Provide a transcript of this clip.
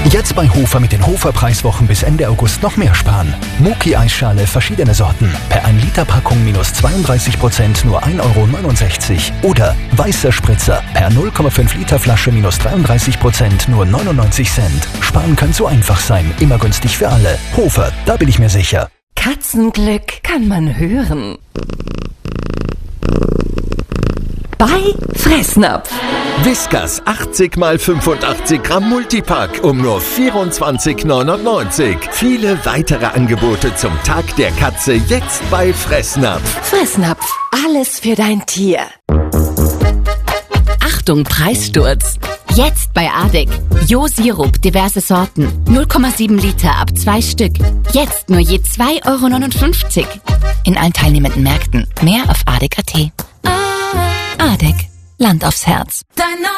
Jetzt bei Hofer mit den Hofer-Preiswochen bis Ende August noch mehr sparen. Muki-Eisschale verschiedene Sorten. Per 1 Liter Packung minus 32% nur 1,69 €. Oder weißer Spritzer per 0,5 Liter Flasche minus 33% nur 99 Cent. Sparen kann so einfach sein. Immer günstig für alle. Hofer, da bin ich mir sicher. Katzenglück kann man hören. Bei Fressnapf. Whiskas 80 x 85 Gramm Multipack um nur 24,99 €. Viele weitere Angebote zum Tag der Katze jetzt bei Fressnapf. Fressnapf, alles für dein Tier. Achtung, Preissturz. Jetzt bei ADEC. Jo-Sirup, diverse Sorten. 0,7 Liter ab 2 Stück. Jetzt nur je 2,59 € in allen teilnehmenden Märkten. Mehr auf ADEC.at. ADEC. Land aufs Herz.